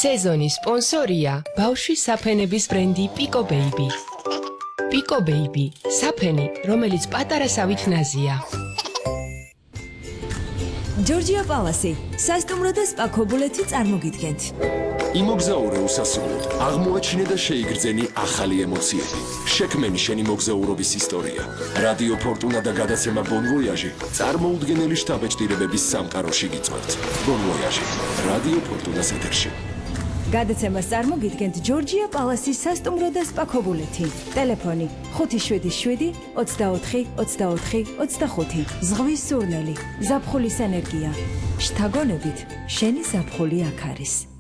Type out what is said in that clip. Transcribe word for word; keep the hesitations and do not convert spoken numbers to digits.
სეზონის სპონსორია ბავშვის საფენების ბრენდი Pico Baby. Pico Baby, საფენი, რომელიც პატარასავით ნაზია. Georgia Palace, სასტუმრო და სპა ქობულეთი წარმოგიდგენთ. იმოგზაურე უსასრულოდ, აღმოაჩინე და შეიგრძენი ახალი ემოციები. შექმენი შენი მოგზაურობის ისტორია. რადიო ფორტუნა და გადაცემა Bon Voyage წარმოუდგენელი შთაბეჭდილებების სამყაროში გიწვევთ. Bon Voyage, რადიო ფორტუნას ეთერში. გადაცემას წარმოგიდგენთ Georgia Palace-ის სასტუმრო და სპა ქობულეთი. ტელეფონი ხუთი შვიდი შვიდი ოცდაოთხი ოცდაოთხი ოცდახუთი. ზღვის სურნელი, ზაფხულის ენერგია. შთაგონებით, შენი ზაფხული აქ არის.